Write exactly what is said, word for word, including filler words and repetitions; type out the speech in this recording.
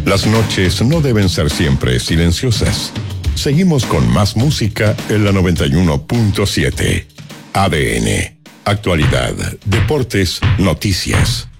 Las noches no deben ser siempre silenciosas. Seguimos con más música en la noventa y uno punto siete. A D N. Actualidad, deportes, noticias.